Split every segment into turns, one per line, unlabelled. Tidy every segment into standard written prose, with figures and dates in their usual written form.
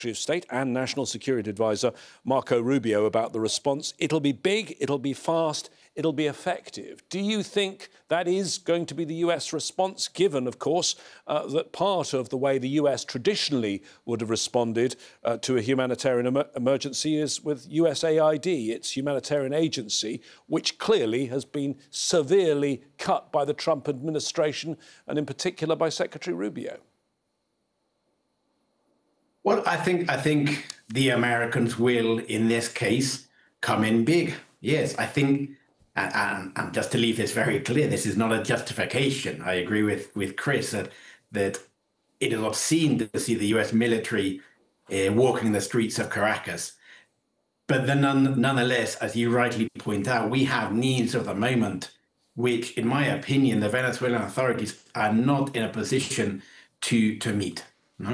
Secretary of State and National Security Advisor Marco Rubio about the response. It'll be big, it'll be fast, it'll be effective. Do you think that is going to be the US response, given, of course, that part of the way the US traditionally would have responded to a humanitarian emergency is with USAID, its humanitarian agency, which clearly has been severely cut by the Trump administration and in particular by Secretary Rubio?
Well, I think the Americans will, in this case, come in big. Yes, I think, and just to leave this very clear, this is not a justification. I agree with Chris that it is obscene to see the US military walking the streets of Caracas. But then nonetheless, as you rightly point out, we have needs of the moment, which, in my opinion, the Venezuelan authorities are not in a position to meet.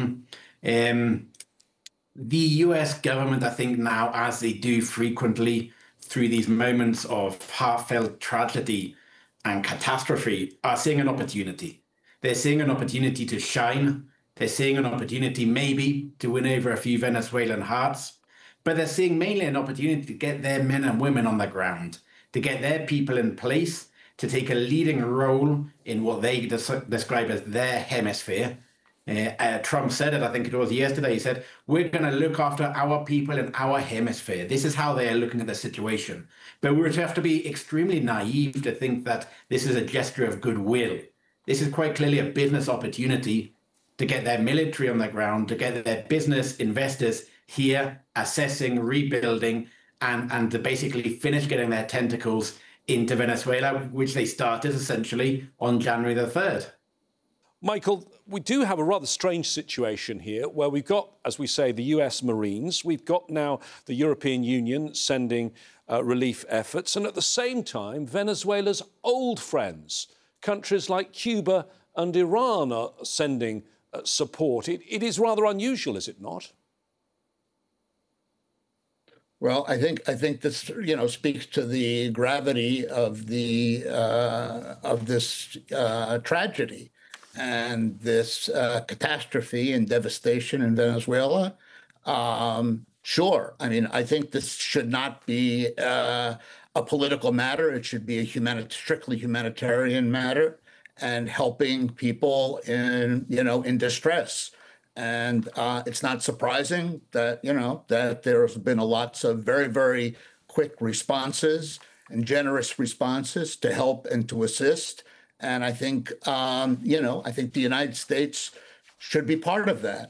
The US government, I think now, as they do frequently through these moments of heartfelt tragedy and catastrophe, are seeing an opportunity. They're seeing an opportunity to shine. They're seeing an opportunity maybe to win over a few Venezuelan hearts, but they're seeing mainly an opportunity to get their men and women on the ground, to get their people in place, to take a leading role in what they describe as their hemisphere. Trump said it, I think it was yesterday, he said, we're going to look after our people in our hemisphere. This is how they are looking at the situation. But we have to be extremely naive to think that this is a gesture of goodwill. This is quite clearly a business opportunity to get their military on the ground, to get their business investors here assessing, rebuilding, and to basically finish getting their tentacles into Venezuela, which they started essentially on January the 3rd.
Michael, we do have a rather strange situation here where we've got, as we say, the US Marines. We've got now the European Union sending relief efforts. And at the same time, Venezuela's old friends, countries like Cuba and Iran, are sending support. It is rather unusual, is it not?
Well, I think this, speaks to the gravity of this tragedy and this catastrophe and devastation in Venezuela. Sure, I mean, I think this should not be a political matter. It should be a strictly humanitarian matter, and helping people in distress. And it's not surprising that that there's been lots of very, very quick responses and generous responses to help and to assist. And I think I think the United States should be part of that.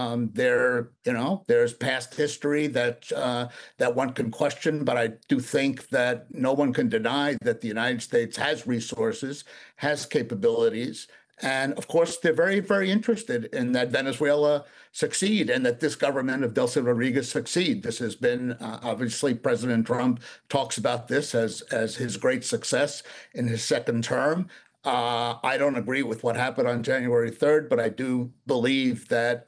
There's past history that one can question, but I do think that no one can deny that the United States has resources, has capabilities. And of course, they're very, very interested in that Venezuela succeed and that this government of Delcy Rodriguez succeed. This has been, obviously, President Trump talks about this as his great success in his second term. I don't agree with what happened on January 3rd, but I do believe that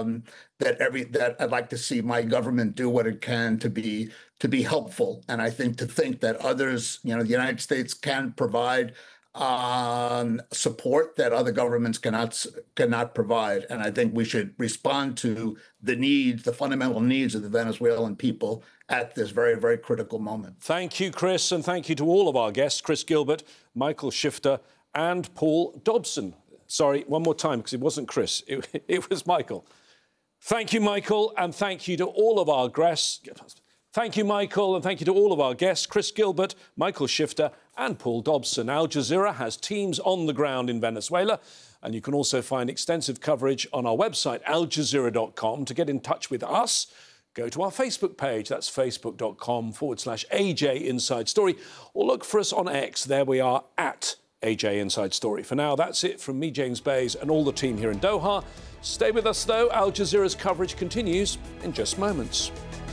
that I'd like to see my government do what it can to be helpful. And I think that others, the United States can provide support that other governments cannot provide. And I think we should respond to the fundamental needs of the Venezuelan people at this very, very critical moment.
Thank you, Chris, and thank you to all of our guests, Chris Gilbert, Michael Shifter, and Paul Dobson. Sorry, one more time, because it wasn't Chris, it was Michael. Thank you, Michael, and thank you to all of our guests. Thank you, Michael, and thank you to all of our guests, Chris Gilbert, Michael Shifter and Paul Dobson. Al Jazeera has teams on the ground in Venezuela, and you can also find extensive coverage on our website, aljazeera.com. To get in touch with us, go to our Facebook page. That's facebook.com/AJ Inside Story, or look for us on X. There we are, at AJ Inside Story. For now, that's it from me, James Bays, and all the team here in Doha. Stay with us, though. Al Jazeera's coverage continues in just moments.